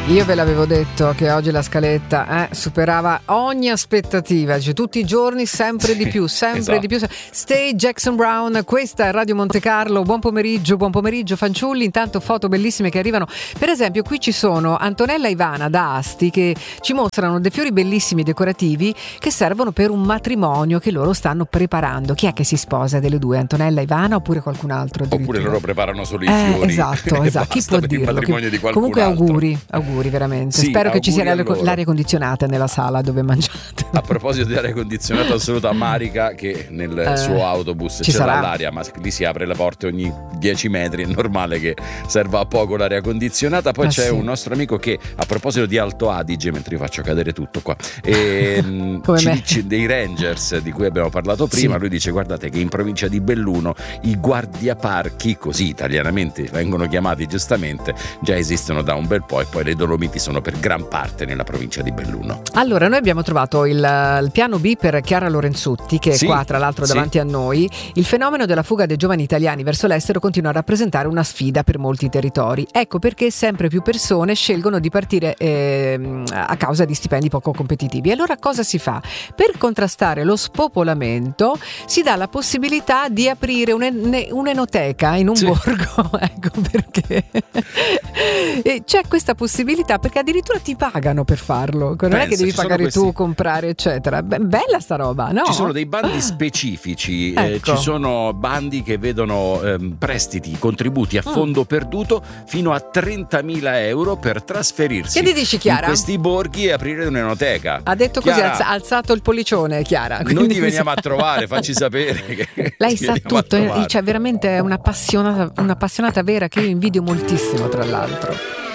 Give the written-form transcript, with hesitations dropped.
Io ve l'avevo detto che oggi la scaletta superava ogni aspettativa, cioè tutti i giorni sempre di più, sempre esatto. di più. Stay Jackson Brown, questa è Radio Monte Carlo, buon pomeriggio fanciulli, intanto foto bellissime che arrivano. Per esempio qui ci sono Antonella e Ivana da Asti che ci mostrano dei fiori bellissimi decorativi che servono per un matrimonio che loro stanno preparando. Chi è che si sposa delle due, Aniela e Ivana oppure qualcun altro? Oppure loro preparano solo i fiori. Esatto, chi può dirlo? Il matrimonio di qualcun Comunque altro. auguri veramente. Sì, spero che ci sia auguri l'aria condizionata nella sala dove mangiate. A proposito di aria condizionata assoluta, Marica che nel suo autobus ci c'è sarà l'aria, ma lì si apre le porte ogni 10 metri, è normale che serva a poco l'aria condizionata. Poi c'è un nostro amico che, a proposito di Alto Adige, mentre io faccio cadere tutto qua, ci dice dei Rangers di cui abbiamo parlato prima. Lui dice: guardate che in provincia di Belluno i guardiaparchi, così italianamente vengono chiamati giustamente, già esistono da un bel po', e poi le Dolomiti sono per gran parte nella provincia di Belluno. Allora, noi abbiamo trovato il piano B per Chiara Lorenzutti, che è qua tra l'altro davanti a noi. Il fenomeno della fuga dei giovani italiani verso l'estero continua a rappresentare una sfida per molti territori. Ecco perché sempre più persone scelgono di partire a causa di stipendi poco competitivi. Allora cosa si fa? Per contrastare lo spopolamento si dà la possibilità di aprire un'enoteca in un borgo. Ecco perché e c'è questa possibilità, perché addirittura ti pagano per farlo. Non è che devi pagare tu, comprare eccetera. Bella sta roba, no? Ci sono dei bandi specifici, ci sono bandi che vedono prestiti, contributi a fondo perduto fino a 30.000 euro per trasferirsi che ti dici, Chiara? in questi borghi e aprire un'enoteca. Ha detto Chiara, così, ha alzato il pollicione, Chiara. Noi ti veniamo a trovare, facci sapere che lei sa tutto, cioè veramente è un'appassionata vera, che io invidio moltissimo, tra l'altro.